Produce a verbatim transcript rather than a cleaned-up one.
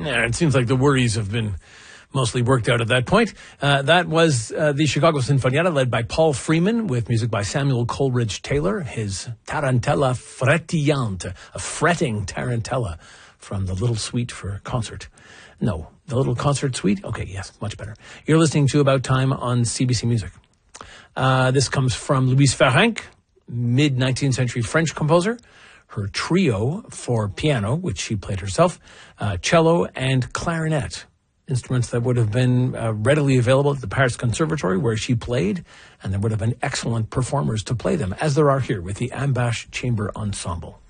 Yeah, it seems like the worries have been mostly worked out at that point. Uh, that was uh, the Chicago Sinfonietta, led by Paul Freeman, with music by Samuel Coleridge Taylor, his Tarantella Frettillante, a fretting tarantella from the Little Suite for Concert. No, the Little Concert Suite? Okay, yes, much better. You're listening to About Time on C B C Music. Uh, this comes from Louise Farrenc, mid-nineteenth century French composer. Her trio for piano, which she played herself, uh, cello and clarinet, instruments that would have been uh, readily available at the Paris Conservatory where she played, and there would have been excellent performers to play them, as there are here with the Ambash Chamber Ensemble.